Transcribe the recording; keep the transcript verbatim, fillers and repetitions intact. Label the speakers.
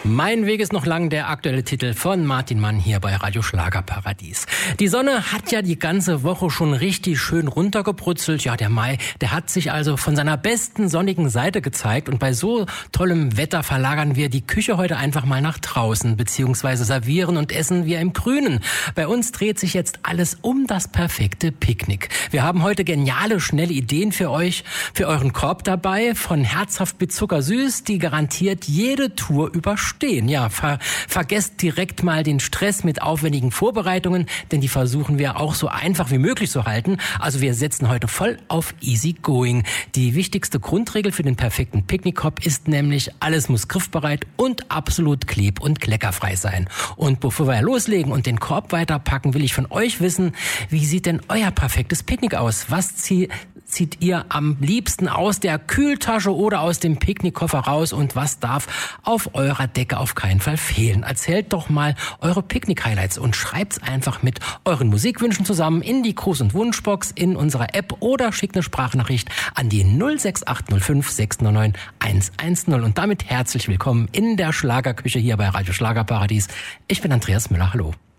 Speaker 1: Mein Weg ist noch lang, der aktuelle Titel von Martin Mann hier bei Radio Schlagerparadies. Die Sonne hat ja die ganze Woche schon richtig schön runtergebrutzelt. Ja, der Mai, der hat sich also von seiner besten sonnigen Seite gezeigt. Und bei so tollem Wetter verlagern wir die Küche heute einfach mal nach draußen, beziehungsweise servieren und essen wir im Grünen. Bei uns dreht sich jetzt alles um das perfekte Picknick. Wir haben heute geniale, schnelle Ideen für euch, für euren Korb dabei, von herzhaft bis zuckersüß, die garantiert jede Tour überstehen. Ja, ver vergesst direkt mal den Stress mit aufwendigen Vorbereitungen, denn die versuchen wir auch so einfach wie möglich zu halten. Also wir setzen heute voll auf Easy Going. Die wichtigste Grundregel für den perfekten Picknickkorb ist nämlich, alles muss griffbereit und absolut kleb- und kleckerfrei sein. Und bevor wir loslegen und den Korb weiterpacken, will ich von euch wissen, wie sieht denn euer perfektes Picknick aus? Was zieht zieht ihr am liebsten aus der Kühltasche oder aus dem Picknickkoffer raus und was darf auf eurer Decke auf keinen Fall fehlen? Erzählt doch mal eure Picknick-Highlights und schreibt's einfach mit euren Musikwünschen zusammen in die Gruß- und Wunschbox in unserer App oder schickt eine Sprachnachricht an die null sechs acht null fünf sechs neun neun eins eins null. Und damit herzlich willkommen in der Schlagerküche hier bei Radio Schlagerparadies. Ich bin Andreas Müller, hallo.